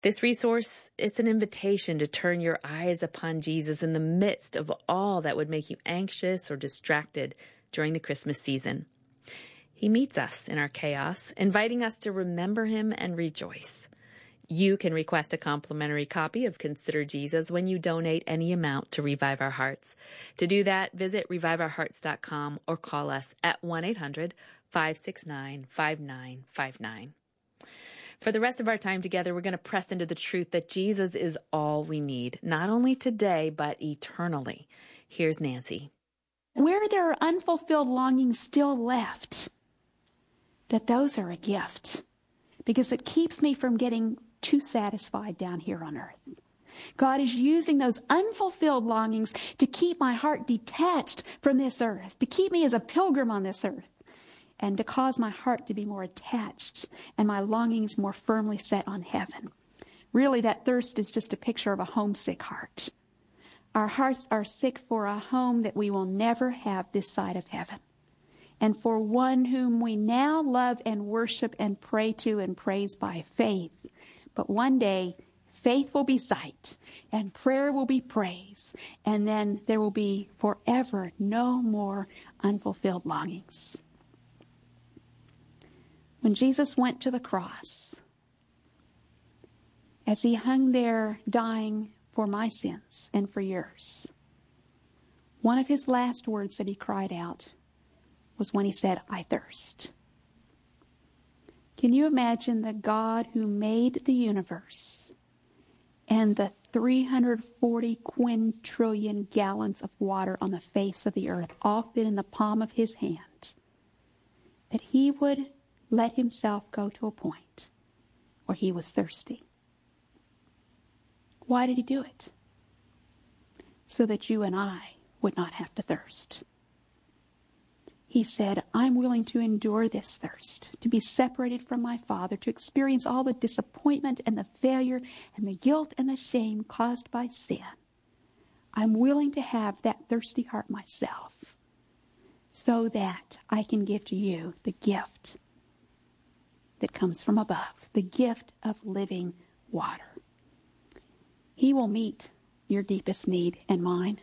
This resource, it's an invitation to turn your eyes upon Jesus in the midst of all that would make you anxious or distracted during the Christmas season. He meets us in our chaos, inviting us to remember him and rejoice. You can request a complimentary copy of Consider Jesus when you donate any amount to Revive Our Hearts. To do that, visit reviveourhearts.com or call us at 1-800-569-5959. For the rest of our time together, we're going to press into the truth that Jesus is all we need, not only today, but eternally. Here's Nancy. Where there are unfulfilled longings still left, that those are a gift, because it keeps me from getting too satisfied down here on earth. God is using those unfulfilled longings to keep my heart detached from this earth, to keep me as a pilgrim on this earth, and to cause my heart to be more attached and my longings more firmly set on heaven. Really, that thirst is just a picture of a homesick heart. Our hearts are sick for a home that we will never have this side of heaven, and for one whom we now love and worship and pray to and praise by faith. But one day, faith will be sight, and prayer will be praise, and then there will be forever no more unfulfilled longings. When Jesus went to the cross, as he hung there dying for my sins and for yours, one of his last words that he cried out was when he said, "I thirst." Can you imagine the God who made the universe and the 340 quintillion gallons of water on the face of the earth all fit in the palm of his hand, that he would let himself go to a point where he was thirsty? Why did he do it? So that you and I would not have to thirst. He said, I'm willing to endure this thirst, to be separated from my Father, to experience all the disappointment and the failure and the guilt and the shame caused by sin. I'm willing to have that thirsty heart myself so that I can give to you the gift that comes from above, the gift of living water. He will meet your deepest need and mine.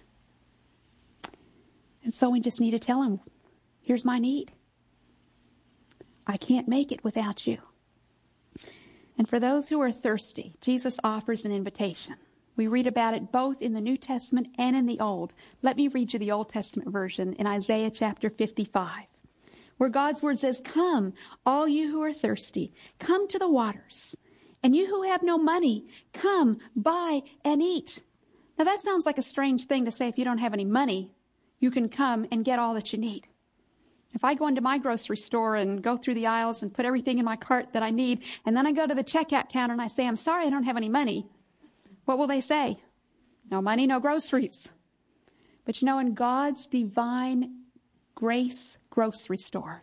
And so we just need to tell him, here's my need. I can't make it without you. And for those who are thirsty, Jesus offers an invitation. We read about it both in the New Testament and in the Old. Let me read you the Old Testament version in Isaiah chapter 55. Where God's word says, come, all you who are thirsty, come to the waters. And you who have no money, come, buy and eat. Now that sounds like a strange thing to say. If you don't have any money, you can come and get all that you need. If I go into my grocery store and go through the aisles and put everything in my cart that I need, and then I go to the checkout counter and I say, I'm sorry, I don't have any money, what will they say? No money, no groceries. But you know, in God's divine grace grocery store,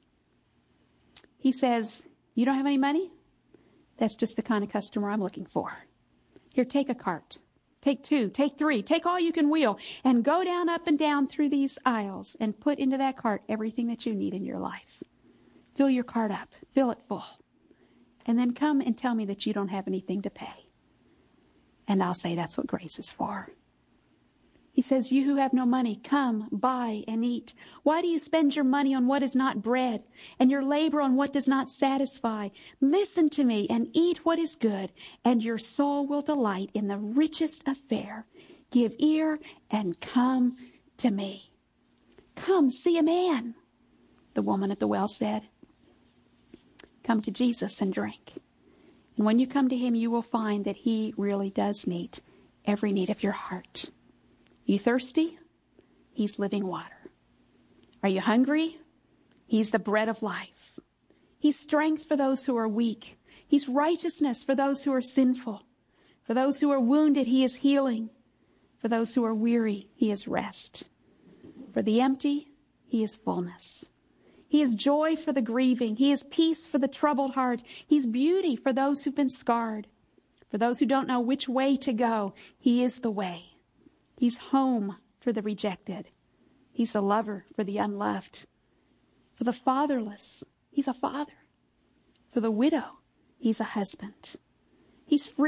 he says, you don't have any money? That's just the kind of customer I'm looking for. Here, take a cart. Take 2, take 3, take all you can wheel, and go down, up and down through these aisles and put into that cart everything that you need in your life. Fill your cart up. Fill it full. And then come and tell me that you don't have anything to pay. And I'll say that's what grace is for. He says, you who have no money, come, buy and eat. Why do you spend your money on what is not bread and your labor on what does not satisfy? Listen to me and eat what is good, and your soul will delight in the richest of fare. Give ear and come to me. Come, see a man, the woman at the well said. Come to Jesus and drink. And when you come to him, you will find that he really does meet every need of your heart. You thirsty? He's living water. Are you hungry? He's the bread of life. He's strength for those who are weak. He's righteousness for those who are sinful. For those who are wounded, he is healing. For those who are weary, he is rest. For the empty, he is fullness. He is joy for the grieving. He is peace for the troubled heart. He's beauty for those who've been scarred. For those who don't know which way to go, he is the way. He's home for the rejected. He's a lover for the unloved. For the fatherless, he's a father. For the widow, he's a husband. He's free.